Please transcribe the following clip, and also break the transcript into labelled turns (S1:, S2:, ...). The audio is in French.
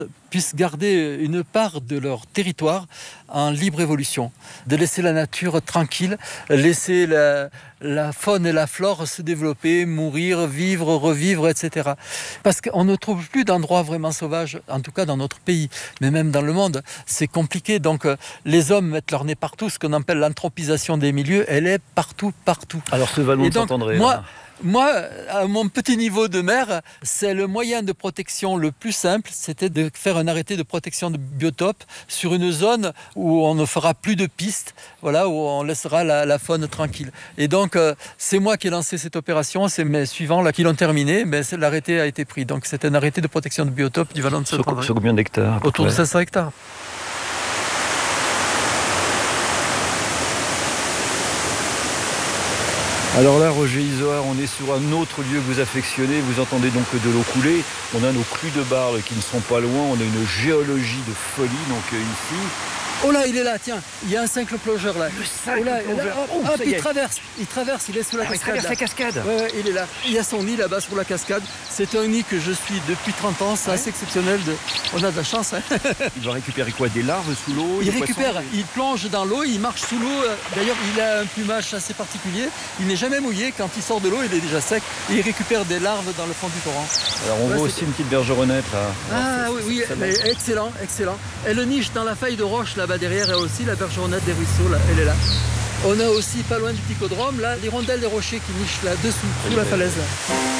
S1: puissent garder une part de leur territoire en libre évolution, de laisser la nature tranquille, laisser la faune et la flore se développer, mourir, vivre, revivre, etc. Parce qu'on ne trouve plus d'endroits vraiment sauvages, en tout cas dans notre pays, mais même dans le monde, c'est compliqué. Donc les hommes mettent leur nez partout, ce qu'on appelle l'anthropisation des milieux, elle est partout.
S2: Alors ce vallon de Saint-André...
S1: Moi, à mon petit niveau de maire, c'est le moyen de protection le plus simple, c'était de faire un arrêté de protection de biotope sur une zone où on ne fera plus de pistes, voilà, où on laissera la faune tranquille. Et donc, c'est moi qui ai lancé cette opération, c'est mes suivants là, qui l'ont terminé, mais l'arrêté a été pris. Donc, c'est un arrêté de protection de biotope du vallon de Saint-André.
S2: Sur combien d'hectares?
S1: Autour de 500 hectares.
S2: Alors là, Roger Izoard, on est sur un autre lieu que vous affectionnez. Vous entendez donc de l'eau couler. On a nos crues de Barle qui ne sont pas loin. On a une géologie de folie donc ici.
S1: Oh là, il est là, tiens, il y a un cincle plongeur là.
S2: Le cincle plongeur.
S1: Hop, il traverse, il est sous la cascade.
S2: Il traverse la cascade.
S1: Ouais, il est là. Il y a son nid là-bas sur la cascade. C'est un nid que je suis depuis 30 ans, c'est assez exceptionnel. On a de la chance. Hein.
S2: Il va récupérer quoi? Des larves sous l'eau?
S1: Il plonge dans l'eau, il marche sous l'eau. D'ailleurs, il a un plumage assez particulier. Il n'est jamais mouillé. Quand il sort de l'eau, il est déjà sec. Et il récupère des larves dans le fond du torrent.
S2: Alors on voit aussi une petite bergeronnette là.
S1: Ah oui, mais excellent. Elle niche dans la faille de roche là-bas derrière, et aussi la bergeronnette des ruisseaux, là, elle est là. On a aussi, pas loin du Picodrome, là, les rondelles des rochers qui nichent là-dessous, sous la falaise. Là.